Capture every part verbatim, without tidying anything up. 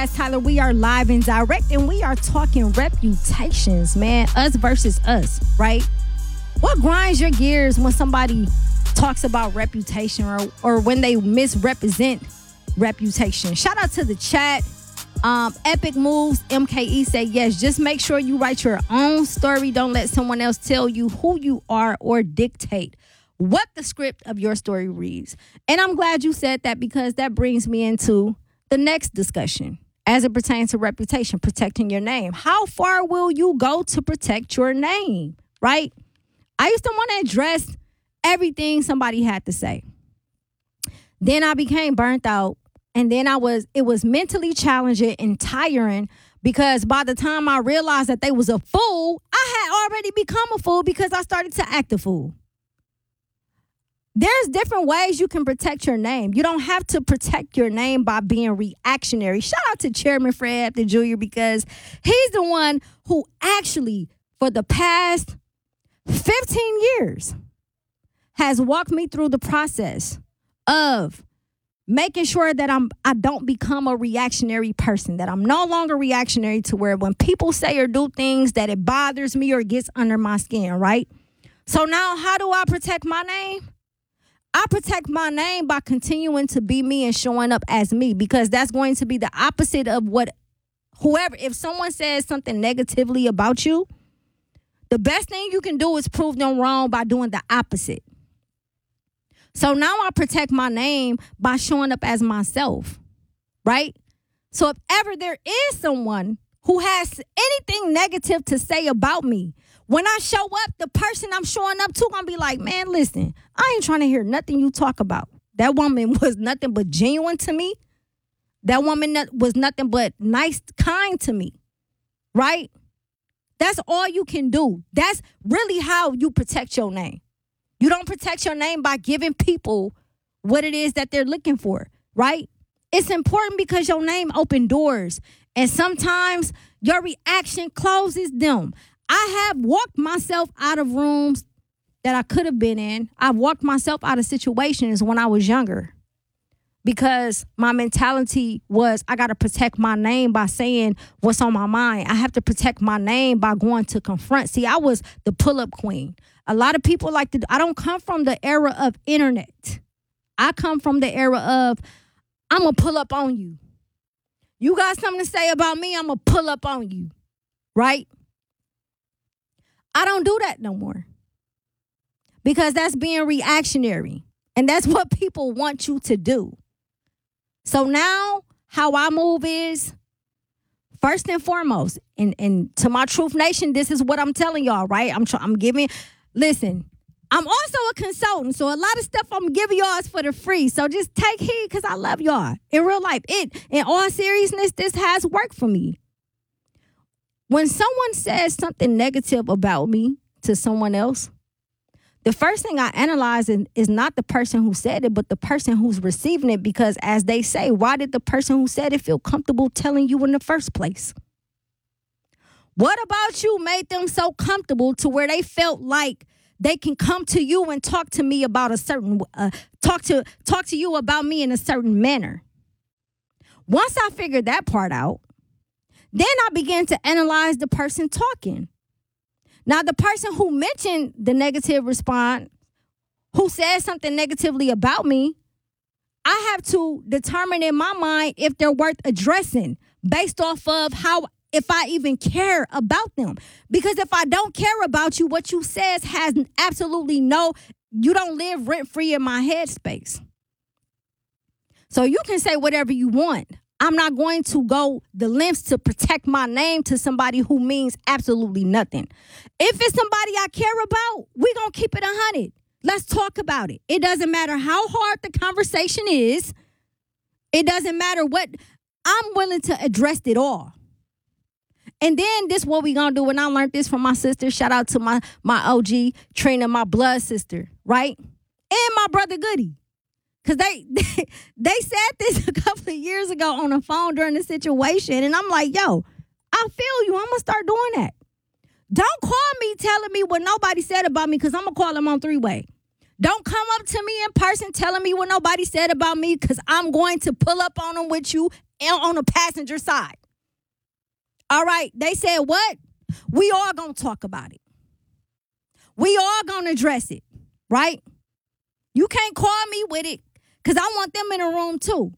Yes, Tyler, we are live and direct, and we are talking reputations, man. Us versus us, right? What grinds your gears when somebody talks about reputation or, or when they misrepresent reputation? Shout out to the chat. Um, Epic Moves, M K E said, yes, just make sure you write your own story. Don't let someone else tell you who you are or dictate what the script of your story reads. And I'm glad you said that, because that brings me into the next discussion as it pertains to reputation, protecting your name. How far will you go to protect your name, right? I used to want to address everything somebody had to say. Then I became burnt out, and then I was, it was mentally challenging and tiring, because by the time I realized that they was a fool, I had already become a fool because I started to act a fool. There's different ways you can protect your name. You don't have to protect your name by being reactionary. Shout out to Chairman Fred Hampton Junior, because he's the one who actually, for the past fifteen years, has walked me through the process of making sure that I'm I don't become a reactionary person, that I'm no longer reactionary to where when people say or do things that it bothers me or gets under my skin, right? So now how do I protect my name? I protect my name by continuing to be me and showing up as me, because that's going to be the opposite of what whoever, if someone says something negatively about you, the best thing you can do is prove them wrong by doing the opposite. So now I protect my name by showing up as myself, right? So if ever there is someone who has anything negative to say about me, when I show up, the person I'm showing up to gonna be like, man, listen, I ain't trying to hear nothing you talk about. That woman was nothing but genuine to me. That woman was nothing but nice, kind to me, right? That's all you can do. That's really how you protect your name. You don't protect your name by giving people what it is that they're looking for, right? It's important because your name opens doors, and sometimes your reaction closes them. I have walked myself out of rooms that I could have been in. I've walked myself out of situations when I was younger, because my mentality was, I got to protect my name by saying what's on my mind. I have to protect my name by going to confront. See, I was the pull-up queen. A lot of people like to, I don't come from the era of internet. I come from the era of, I'm going to pull up on you. You got something to say about me, I'm going to pull up on you, right? I don't do that no more, because that's being reactionary, and that's what people want you to do. So now how I move is, first and foremost, and, and to my Truth Nation, this is what I'm telling y'all, right? I'm try, I'm giving, listen, I'm also a consultant, so a lot of stuff I'm giving y'all is for the free. So just take heed, because I love y'all in real life. It, in all seriousness, this has worked for me. When someone says something negative about me to someone else, the first thing I analyze is not the person who said it, but the person who's receiving it. Because as they say, why did the person who said it feel comfortable telling you in the first place? What about you made them so comfortable to where they felt like they can come to you and talk to me about a certain, uh, talk to talk to you about me in a certain manner? Once I figured that part out, then I began to analyze the person talking. Now, the person who mentioned the negative response, who said something negatively about me, I have to determine in my mind if they're worth addressing based off of how, if I even care about them. Because if I don't care about you, what you says has absolutely no, you don't live rent-free in my headspace. So you can say whatever you want. I'm not going to go the lengths to protect my name to somebody who means absolutely nothing. If it's somebody I care about, we're going to keep it one hundred. Let's talk about it. It doesn't matter how hard the conversation is. It doesn't matter what. I'm willing to address it all. And then this is what we going to do. And I learned this from my sister. Shout out to my, my O G, Trina, my blood sister, right? And my brother Goody. Because they, they they said this a couple of years ago on the phone during the situation. And I'm like, yo, I feel you. I'm going to start doing that. Don't call me telling me what nobody said about me, because I'm going to call them on three-way. Don't come up to me in person telling me what nobody said about me, because I'm going to pull up on them with you on the passenger side. All right. They said what? We all gonna talk about it. We all gonna address it, right? You can't call me with it because I want them in the room too.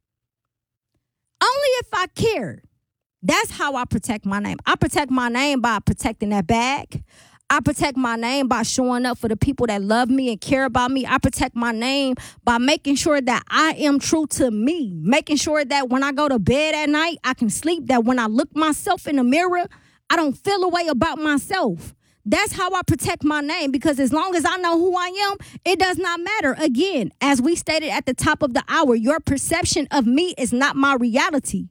Only if I care. That's how I protect my name. I protect my name by protecting that bag. I protect my name by showing up for the people that love me and care about me. I protect my name by making sure that I am true to me, making sure that when I go to bed at night, I can sleep, that when I look myself in the mirror, I don't feel a way about myself. That's how I protect my name, because as long as I know who I am, it does not matter. Again, as we stated at the top of the hour, your perception of me is not my reality.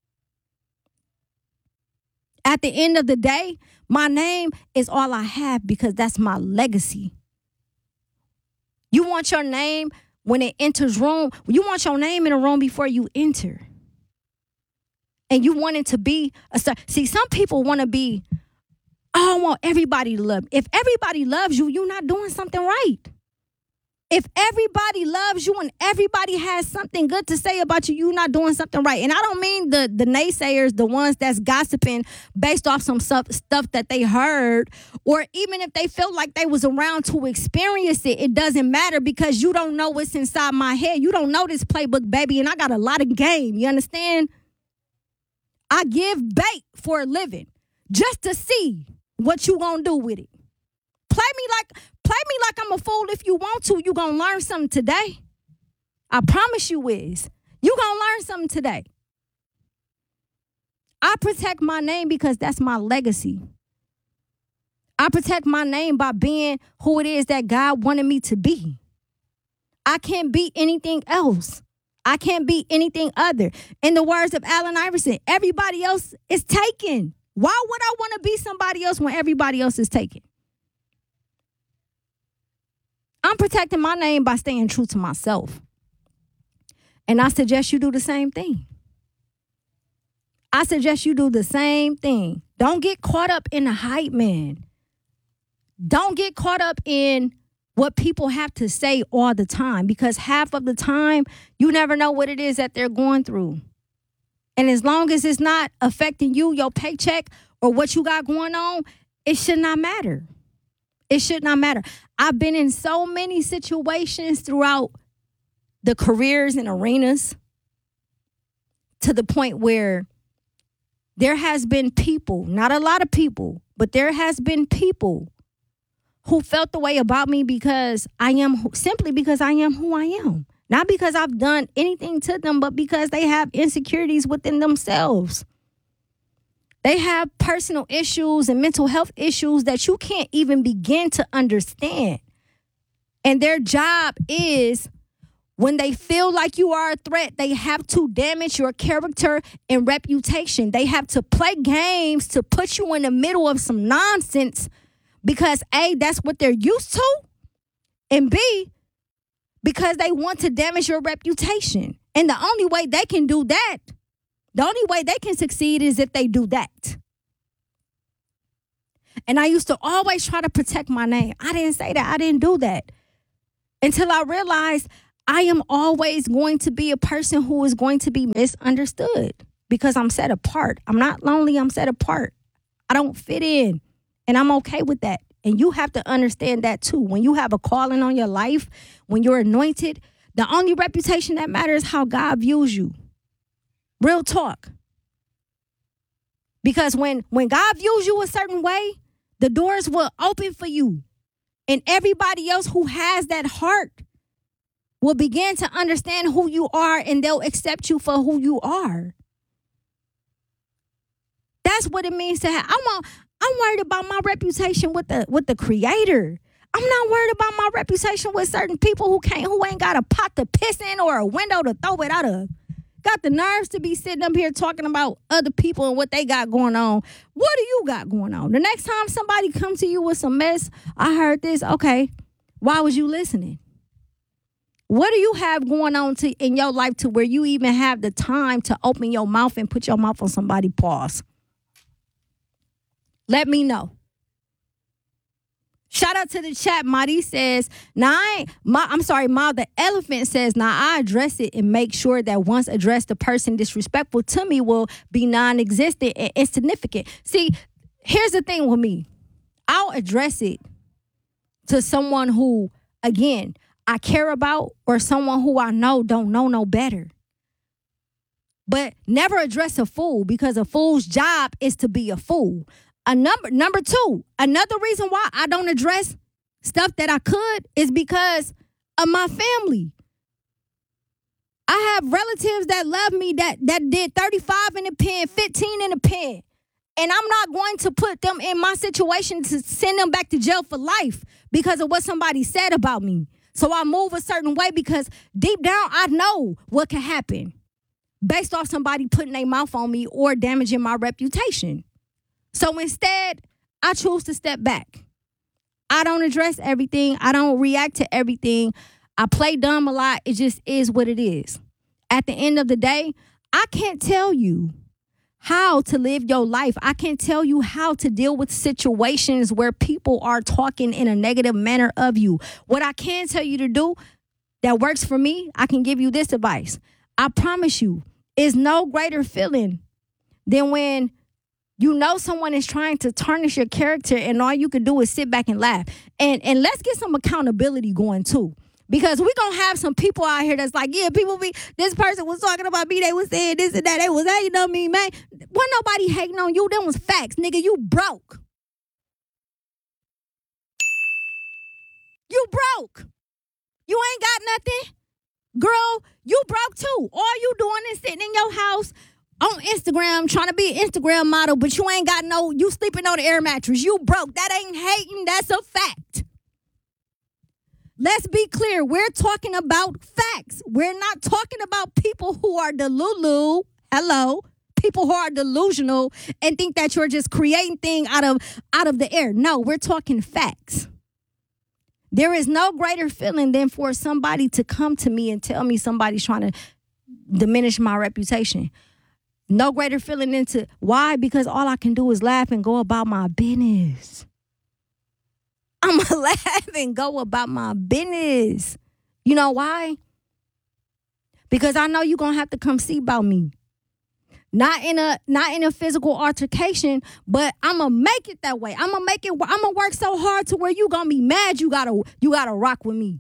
At the end of the day, my name is all I have because that's my legacy. You want your name when it enters room. You want your name in a room before you enter. And you want it to be a star. See, some people want to be, oh, I want everybody to love me. If everybody loves you, you're not doing something right. If everybody loves you and everybody has something good to say about you, you're not doing something right. And I don't mean the, the naysayers, the ones that's gossiping based off some stuff, stuff that they heard, or even if they felt like they was around to experience it, it doesn't matter because you don't know what's inside my head. You don't know this playbook, baby, and I got a lot of game. You understand? I give bait for a living just to see what you gonna do with it. Play me like play me like I'm a fool if you want to. You gonna learn something today. I promise you is. You gonna learn something today. I protect my name because that's my legacy. I protect my name by being who it is that God wanted me to be. I can't be anything else. I can't be anything other. In the words of Allen Iverson, everybody else is taken. Why would I want to be somebody else when everybody else is taken? I'm protecting my name by staying true to myself. And I suggest you do the same thing. I suggest you do the same thing. Don't get caught up in the hype, man. Don't get caught up in what people have to say all the time, because half of the time, you never know what it is that they're going through. And as long as it's not affecting you, your paycheck, or what you got going on, it should not matter. It should not matter. I've been in so many situations throughout the careers and arenas to the point where there has been people, not a lot of people, but there has been people who felt the way about me because I am, simply because I am who I am. Not because I've done anything to them, but because they have insecurities within themselves. They have personal issues and mental health issues that you can't even begin to understand. And their job is, when they feel like you are a threat, they have to damage your character and reputation. They have to play games to put you in the middle of some nonsense because A, that's what they're used to, and B, because they want to damage your reputation. And the only way they can do that, the only way they can succeed is if they do that. And I used to always try to protect my name. I didn't say that. I didn't do that. Until I realized I am always going to be a person who is going to be misunderstood because I'm set apart. I'm not lonely. I'm set apart. I don't fit in. And I'm okay with that. And you have to understand that too. When you have a calling on your life, when you're anointed, the only reputation that matters is how God views you. Real talk. Because when, when God views you a certain way, the doors will open for you. And everybody else who has that heart will begin to understand who you are, and they'll accept you for who you are. That's what it means to have. I'm, a, I'm worried about my reputation with the with the Creator. I'm not worried about my reputation with certain people who can't, who ain't got a pot to piss in or a window to throw it out of. Got the nerves to be sitting up here talking about other people and what they got going on. What do you got going on? The next time somebody comes to you with some mess, I heard this. Okay, why was you listening? What do you have going on to, in your life to where you even have the time to open your mouth and put your mouth on somebody's paws? Let me know. Shout out to the chat. Madi says, "Now I ain't, Ma, I'm sorry, Ma. The elephant says, now I address it and make sure that once addressed, the person disrespectful to me will be non-existent and insignificant." See, here's the thing with me. I'll address it to someone who, again, I care about, or someone who I know don't know no better. But never address a fool, because a fool's job is to be a fool. A number number two, another reason why I don't address stuff that I could is because of my family. I have relatives that love me that that did thirty-five in the pen, fifteen in the pen. And I'm not going to put them in my situation to send them back to jail for life because of what somebody said about me. So I move a certain way because deep down I know what can happen based off somebody putting their mouth on me or damaging my reputation. So instead, I choose to step back. I don't address everything. I don't react to everything. I play dumb a lot. It just is what it is. At the end of the day, I can't tell you how to live your life. I can't tell you how to deal with situations where people are talking in a negative manner of you. What I can tell you to do that works for me, I can give you this advice. I promise you, is no greater feeling than when you know someone is trying to tarnish your character and all you can do is sit back and laugh. And and let's get some accountability going too. Because we're going to have some people out here that's like, yeah, people be, this person was talking about me, they was saying this and that, they was hating on me, man. Wasn't nobody hating on you, them was facts, nigga, you broke. You broke. You ain't got nothing. Girl, you broke too. All you doing is sitting in your house on Instagram trying to be an Instagram model, but you ain't got no, you sleeping on the air mattress. You broke. That ain't hating. That's a fact. Let's be clear. We're talking about facts. We're not talking about people who are delulu. Hello. People who are delusional and think that you're just creating things out of, out of the air. No, we're talking facts. There is no greater feeling than for somebody to come to me and tell me somebody's trying to diminish my reputation. No greater feeling than to, why? Because all I can do is laugh and go about my business. I'm going to laugh and go about my business. You know why? Because I know you're going to have to come see about me. Not in a not in a physical altercation, but I'm going to make it that way. I'm going to make it, I'm going to work so hard to where you're going to be mad you got to you got to rock with me.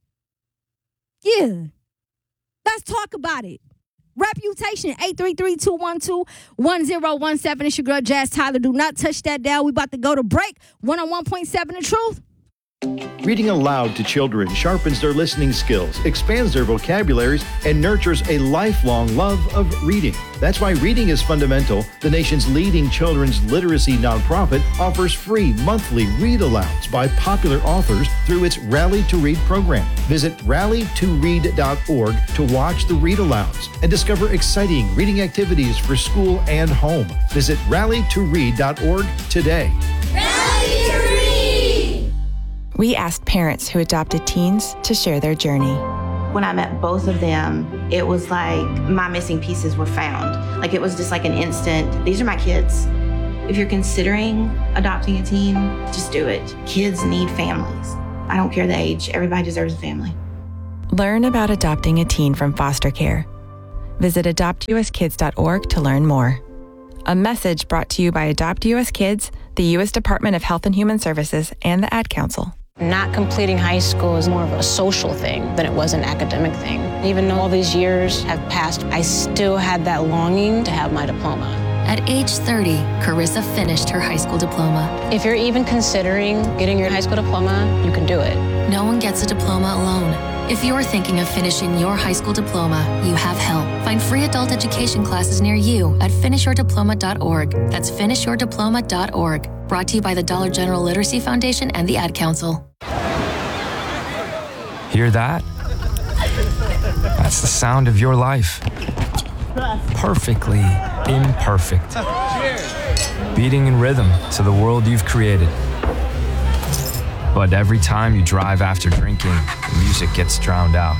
Yeah. Let's talk about it. Reputation, eight three three, two one two, one zero one seven. It's your girl, Jazz Tyler. Do not touch that dial. We about to go to break. one oh one point seven The Truth. Reading aloud to children sharpens their listening skills, expands their vocabularies, and nurtures a lifelong love of reading. That's why Reading is Fundamental, the nation's leading children's literacy nonprofit, offers free monthly read-alouds by popular authors through its Rally to Read program. Visit rally to read dot org to watch the read-alouds and discover exciting reading activities for school and home. Visit rally to read dot org today. Rally to Read! We asked parents who adopted teens to share their journey. When I met both of them, it was like my missing pieces were found. Like it was just like an instant, these are my kids. If you're considering adopting a teen, just do it. Kids need families. I don't care the age, everybody deserves a family. Learn about adopting a teen from foster care. Visit adopt u s kids dot org to learn more. A message brought to you by Adopt U S Kids, the U S Department of Health and Human Services, and the Ad Council. Not completing high school is more of a social thing than it was an academic thing. Even though all these years have passed, I still had that longing to have my diploma. At age thirty, Carissa finished her high school diploma. If you're even considering getting your high school diploma, you can do it. No one gets a diploma alone. If you're thinking of finishing your high school diploma, you have help. Find free adult education classes near you at finish your diploma dot org. That's finish your diploma dot org. Brought to you by the Dollar General Literacy Foundation and the Ad Council. Hear that? That's the sound of your life. Perfectly imperfect. Beating in rhythm to the world you've created. But every time you drive after drinking, the music gets drowned out.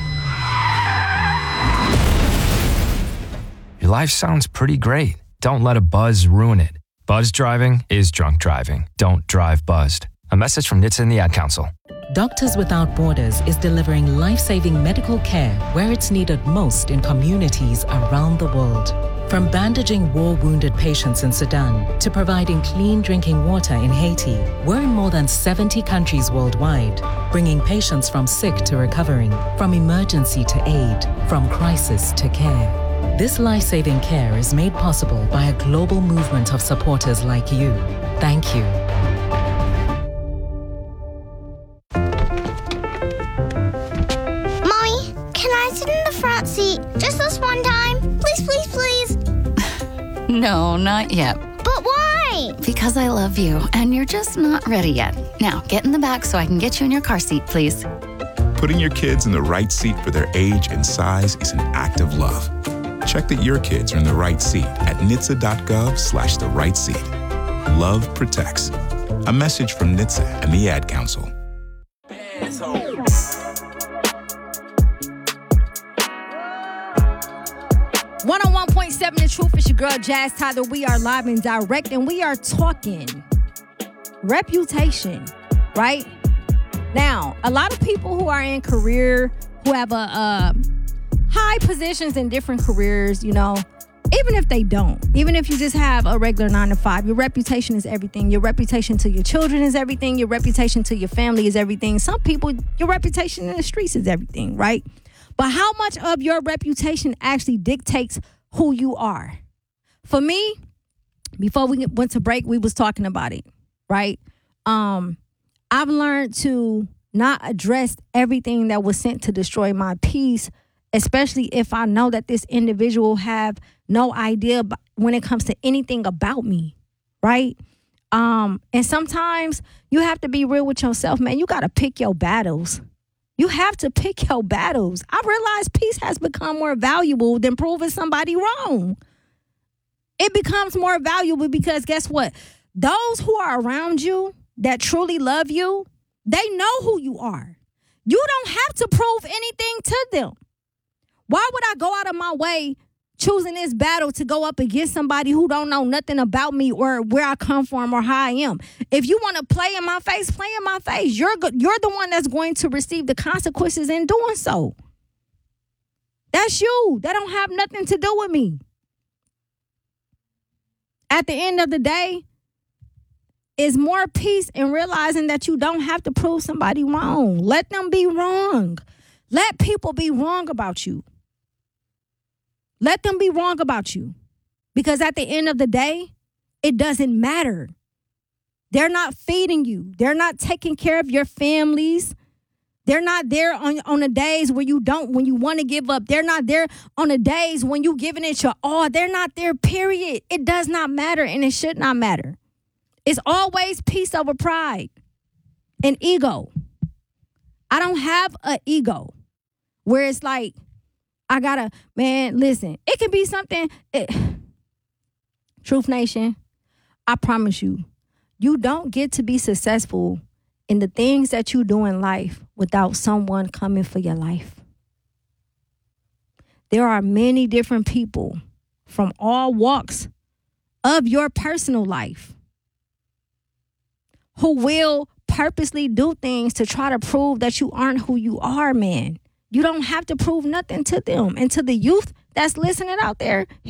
Your life sounds pretty great. Don't let a buzz ruin it. Buzz driving is drunk driving. Don't drive buzzed. A message from N H T S A and the Ad Council. Doctors Without Borders is delivering life-saving medical care where it's needed most in communities around the world. From bandaging war-wounded patients in Sudan to providing clean drinking water in Haiti, we're in more than seventy countries worldwide, bringing patients from sick to recovering, from emergency to aid, from crisis to care. This life-saving care is made possible by a global movement of supporters like you. Thank you. Mommy, can I sit in the front seat just this one time? Please, please, please. No, not yet. But why? Because I love you, and you're just not ready yet. Now, get in the back so I can get you in your car seat, please. Putting your kids in the right seat for their age and size is an act of love. Check that your kids are in the right seat at N H T S A dot gov slash the right seat. Love protects. A message from N H T S A and the Ad Council. one oh one point seven The Truth. It's your girl, Jazz Tyler. We are live and direct, and we are talking reputation, right? Now, a lot of people who are in career, who have a uh, high positions in different careers, you know, even if they don't, even if you just have a regular nine to five, your reputation is everything. Your reputation to your children is everything. Your reputation to your family is everything. Some people, your reputation in the streets is everything, right? But how much of your reputation actually dictates who you are? For me, before we went to break, we was talking about it, right? Um, I've learned to not address everything that was sent to destroy my peace, especially if I know that this individual have no idea when it comes to anything about me, right? Um, and sometimes you have to be real with yourself, man. You got to pick your battles. You have to pick your battles. I realize peace has become more valuable than proving somebody wrong. It becomes more valuable because guess what? Those who are around you that truly love you, they know who you are. You don't have to prove anything to them. Why would I go out of my way choosing this battle to go up against somebody who don't know nothing about me or where I come from or how I am? If you want to play in my face, play in my face. You're go- you're the one that's going to receive the consequences in doing so. That's you. That don't have nothing to do with me. At the end of the day, is more peace in realizing that you don't have to prove somebody wrong. Let them be wrong. Let people be wrong about you. Let them be wrong about you. Because at the end of the day, it doesn't matter. They're not feeding you. They're not taking care of your families. They're not there on, on the days where you don't, when you want to give up. They're not there on the days when you giving it your all. They're not there, period. It does not matter, and it should not matter. It's always peace over pride and ego. I don't have an ego where it's like, I gotta, man, listen, it can be something. It, Truth Nation, I promise you, you don't get to be successful in the things that you do in life without someone coming for your life. There are many different people from all walks of your personal life who will purposely do things to try to prove that you aren't who you are, man. You don't have to prove nothing to them. And to the youth that's listening out there,